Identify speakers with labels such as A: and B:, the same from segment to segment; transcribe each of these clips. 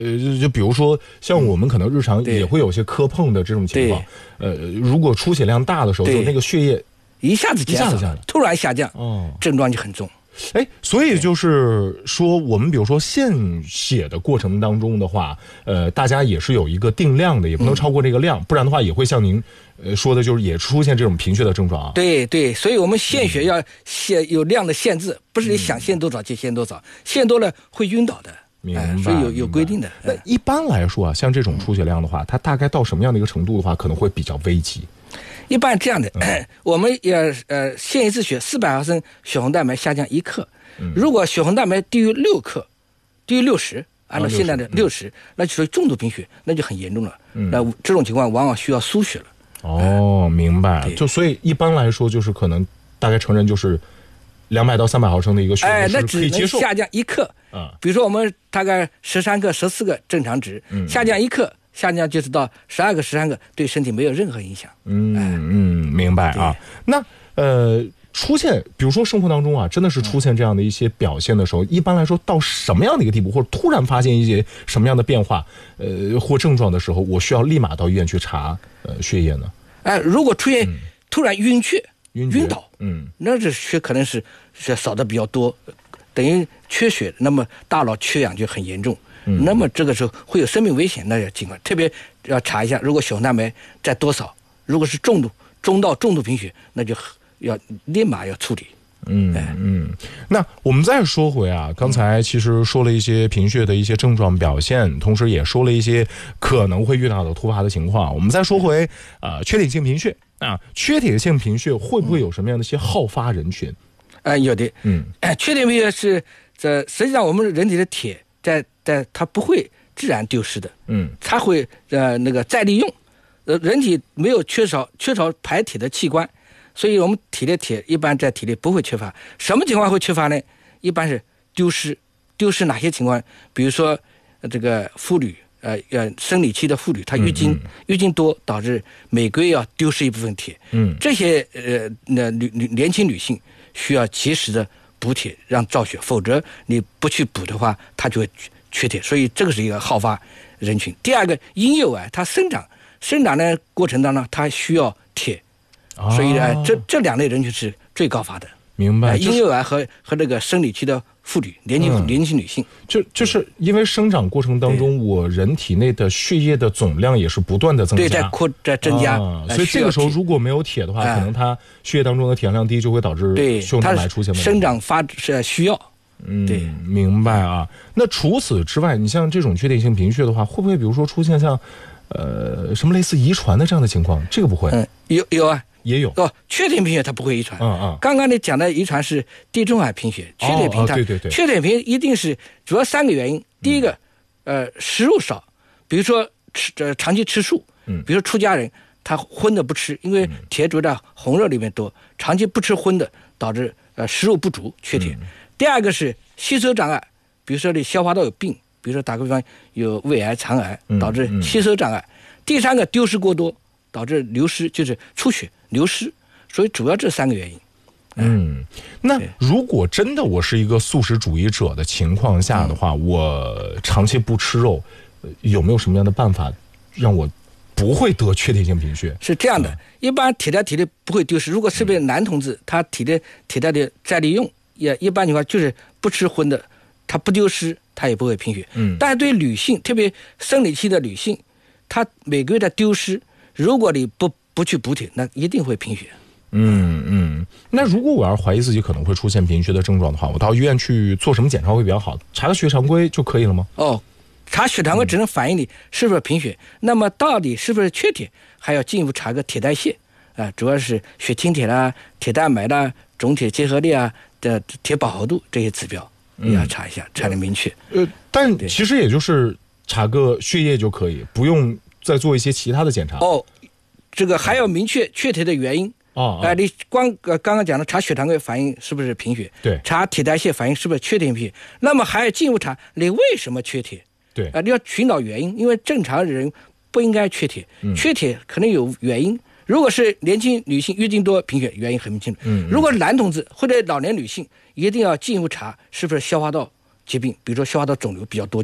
A: 就比如说像我们可能日常也会有些磕碰的这种情况，如果出血量大的时候，就那个血液
B: 一下子减少了，突然下降，症状就很重。
A: 所以就是说，我们比如说献血的过程当中的话，大家也是有一个定量的，也不能超过这个量，不然的话也会像您说的，就是也出现这种贫血的症状啊。
B: 对，所以我们献血要有量的限制，不是你想献多少就献多少，献多了会晕倒的。
A: 明白，
B: 所以有规定的。
A: 那一般来说啊，像这种出血量的话，它大概到什么样的一个程度的话，可能会比较危急？
B: 一般这样的，我们也献一次血400毫升血红蛋白下降1克，如果血红蛋白低于6克，低于60，按照现在的60，那就属于重度贫血，那就很严重了。那这种情况往往需要输血了。
A: 明白。就所以一般来说，就是可能大概成人就是200到300毫升的一个血量是可以接受，
B: 那只能下降1克。比如说我们大概13个、14个正常值，下降1克。下降就是到12个、13个，对身体没有任何影响。
A: 明白啊。那出现，比如说生活当中啊，真的是出现这样的一些表现的时候，一般来说到什么样的一个地步，或者突然发现一些什么样的变化，或症状的时候，我需要立马到医院去查血液呢？
B: 如果出现突然晕倒，那这血可能是少的比较多，等于缺血，那么大脑缺氧就很严重。那么这个时候会有生命危险，那要尽快，特别要查一下，如果血红蛋白在多少，如果是中到重度贫血，那就要立马要处理。
A: 那我们再说回啊，刚才其实说了一些贫血的一些症状表现，同时也说了一些可能会遇到的突发的情况。我们再说回缺铁性贫血啊，缺铁性贫血会不会有什么样的一些好发人群？
B: 有的。缺铁贫血是实际上我们人体的铁在它不会自然丢失的，它会那个再利用。人体没有缺少排铁的器官，所以我们体内铁一般在体内不会缺乏。什么情况会缺乏呢？一般是丢失哪些情况？比如说这个妇女生理期的妇女，她月经多，导致每个月要丢失一部分铁。这些年轻女性需要及时的补铁，让造血，否则你不去补的话，它就会缺铁。所以这个是一个好发人群。第二个，婴幼儿它生长的过程当中，它需要铁，所以呢，这两类人群是最高发的。
A: 明白。
B: 婴幼儿和这个生理期的妇女，年轻女性，
A: 就是因为生长过程当中，我人体内的血液的总量也是不断的增加，
B: 在增加，
A: 所以这个时候如果没有铁的话，可能它血液当中的铁量低，就会导致血红蛋白出现问题。
B: 生长是需要。
A: 明白啊。那除此之外，你像这种缺铁性贫血的话，会不会比如说出现像什么类似遗传的这样的情况？这个不会。
B: 有啊。
A: 也有
B: 缺铁贫血它不会遗传。刚刚你讲的遗传是地中海贫血，缺铁贫血，缺铁贫一定是主要3个原因。第一个，食物少，比如说长期吃素，比如说出家人他荤的不吃，因为铁主要在红肉里面多，长期不吃荤的，导致食物不足缺铁。第二个是吸收障碍，比如说你消化道有病，比如说打个比方有胃癌、肠癌，导致吸收障碍。第三个丢失过多，导致流失，就是出血流失。所以主要这3个原因。
A: 那如果真的我是一个素食主义者的情况下的话，我长期不吃肉，有没有什么样的办法让我不会得缺铁性贫血？
B: 是这样的，一般铁在体内不会丢失。如果是不是男同志，他体内铁的再利用，也一般情况就是不吃荤的，他不丢失，他也不会贫血。但是对女性，特别生理期的女性，她每个月的丢失，如果你不去补铁，那一定会贫血。
A: 那如果我要怀疑自己可能会出现贫血的症状的话，我到医院去做什么检查会比较好？查个血常规就可以了吗？查血常规只能反映你是不是贫血，那么到底是不是缺铁，还要进一步查个铁代谢主要是血清铁啦、铁蛋白啦、总铁结合力的铁饱和度这些指标也要查一下，才能明确。但其实也就是查个血液就可以，不用再做一些其他的检查。
B: 这个还要明确缺铁的原因。你刚刚讲的查血常规反映是不是贫血，
A: 对，
B: 查铁代谢反映是不是缺铁贫血，那么还要进一步查你为什么缺铁。
A: 对，
B: 你要寻找原因，因为正常人不应该缺铁，缺铁可能有原因。如果是年轻女性月经多贫血，原因很明清楚。如果是男同志或者老年女性，一定要进一步查是不是消化道疾病，比如说消化道肿瘤比较多见。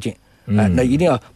B: 那一定要